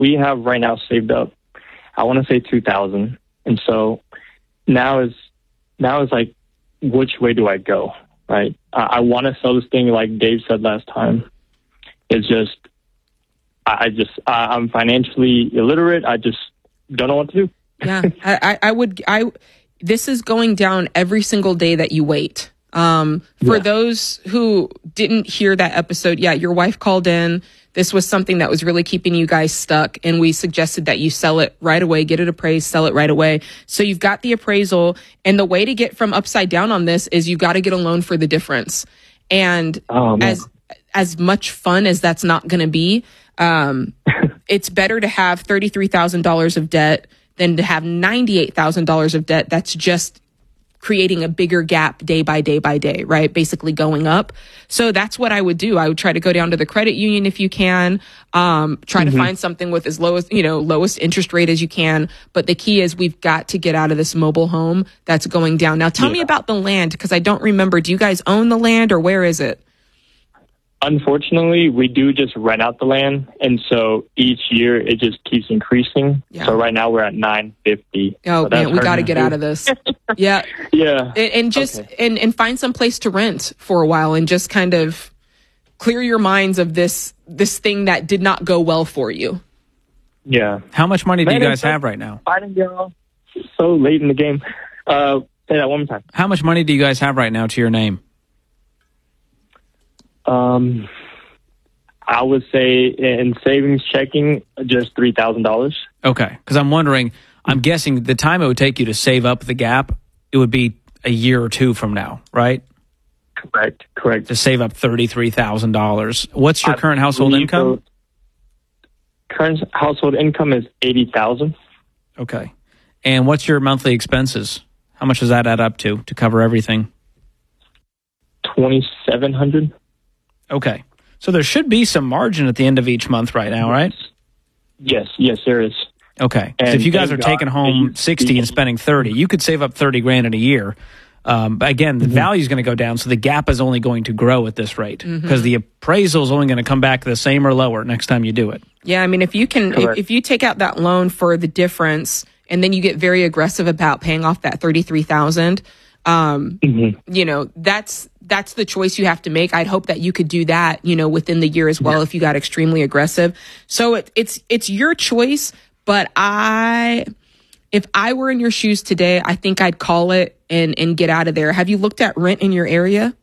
we have right now saved up, I want to say $2,000. And so now is like, which way do I go? Right. I want to sell this thing. Like Dave said last time, it's just, I'm financially illiterate. I just don't know what to do. Yeah. This is going down every single day that you wait. For those who didn't hear that episode, your wife called in. This was something that was really keeping you guys stuck, and we suggested that you sell it right away, get it appraised, sell it right away. So you've got the appraisal, and the way to get from upside down on this is you got to get a loan for the difference. And as much fun as that's not going to be, it's better to have $33,000 of debt than to have $98,000 of debt that's just creating a bigger gap day by day by day, right? Basically going up. So that's what I would do. I would try to go down to the credit union if you can, try to find something with as lowest interest rate as you can. But the key is we've got to get out of this mobile home that's going down. Now tell me about the land, because I don't remember. Do you guys own the land, or where is it? Unfortunately, we do just rent out the land, and so each year it just keeps increasing. Yeah. So right now we're at $950. Oh, so man, we got to get out of this. Yeah. Yeah. And just and find some place to rent for a while, and just kind of clear your minds of this thing that did not go well for you. Yeah. How much money do you guys have right now? Fighting y'all so late in the game. Say that one more time. How much money do you guys have right now to your name? I would say in savings checking, just $3,000. Okay, because I'm guessing the time it would take you to save up the gap, it would be a year or two from now, right? Correct. To save up $33,000. What's your current household income? Current household income is $80,000. Okay. And what's your monthly expenses? How much does that add up to cover everything? $2,700. Okay. So there should be some margin at the end of each month right now, right? Yes, there is. Okay. So if you guys are taking home 60 and spending 30, you could save up 30 grand in a year. But again, the value is going to go down, so the gap is only going to grow at this rate because the appraisal is only going to come back the same or lower next time you do it. Yeah, I mean, if you can, if you take out that loan for the difference, and then you get very aggressive about paying off that $33,000, that's the choice you have to make. I'd hope that you could do that, within the year as well if you got extremely aggressive. So it's your choice, but if I were in your shoes today, I think I'd call it and get out of there. Have you looked at rent in your area?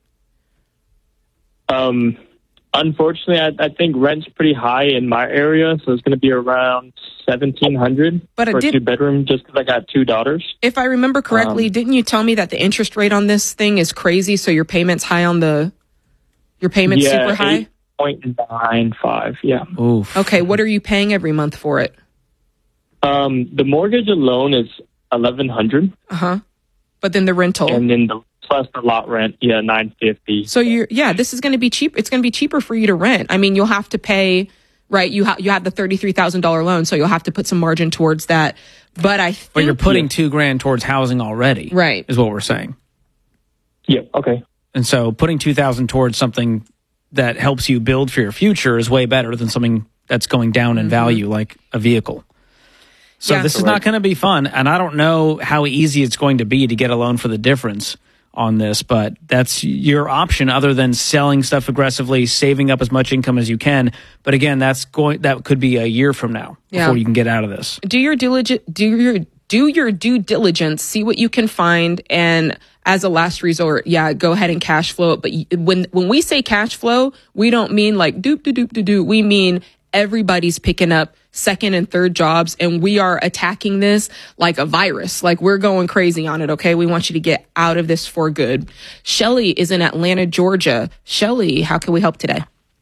Unfortunately, I think rent's pretty high in my area, so it's going to be around $1,700 for a 2-bedroom, just because I got 2 daughters. If I remember correctly, didn't you tell me that the interest rate on this thing is crazy? So your payment's high your payment's super high? 8.95, yeah. Oof. Okay, what are you paying every month for it? The mortgage alone is $1,100. But then the rental, and then plus the lot rent, $950. So this is going to be cheap. It's going to be cheaper for you to rent. I mean, you'll have to pay, right? You have the $33,000 loan, so you'll have to put some margin towards that. But but you're putting $2 grand towards housing already, right? Is what we're saying. Yeah. Okay. And so putting $2,000 towards something that helps you build for your future is way better than something that's going down in value, like a vehicle. So this is not going to be fun, and I don't know how easy it's going to be to get a loan for the difference on this, but that's your option other than selling stuff aggressively, saving up as much income as you can. But again, that could be a year from now before you can get out of this. Do your due diligence, see what you can find, and as a last resort, go ahead and cash flow it. But when we say cash flow, we don't mean like doop. We mean everybody's picking up second and third jobs, and we are attacking this like a virus. Like, we're going crazy on it, okay? We want you to get out of this for good. Shelly is in Atlanta, Georgia. Shelly, how can we help today?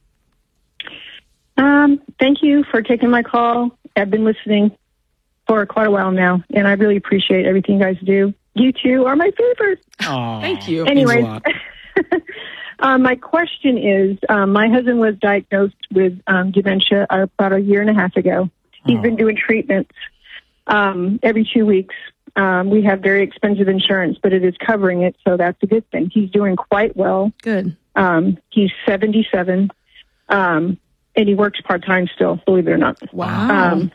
Thank you for taking my call. I've been listening for quite a while now, and I really appreciate everything you guys do. You two are my favorite. Aww, thank you. Anyways, my question is, my husband was diagnosed with dementia about a year and a half ago. He's been doing treatments every 2 weeks. We have very expensive insurance, but it is covering it, so that's a good thing. He's doing quite well. Good. He's 77. and he works part-time still, believe it or not. Wow.